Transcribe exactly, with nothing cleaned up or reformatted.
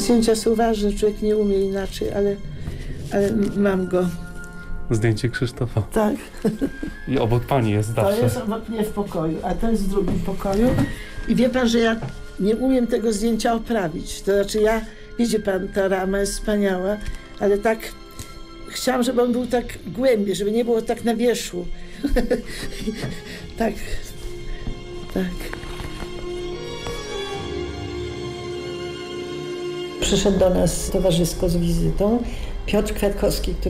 Zdjęcia są ważne, człowiek nie umie inaczej, ale, ale mam go. Zdjęcie Krzysztofa. Tak. I obok pani jest zawsze. To jest obok mnie w pokoju, a to jest w drugim pokoju. I wie pan, że ja nie umiem tego zdjęcia oprawić. To znaczy ja, widzi pan, ta rama jest wspaniała, ale tak chciałam, żeby on był tak głębiej, żeby nie było tak na wierzchu. tak, tak. Przyszedł do nas towarzysko z wizytą Piotr Kwiatkowski, który